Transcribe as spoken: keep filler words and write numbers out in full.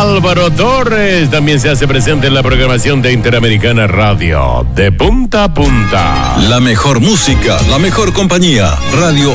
Álvaro Torres también se hace presente en la programación de Interamericana Radio, de punta a punta. La mejor música, la mejor compañía, Radio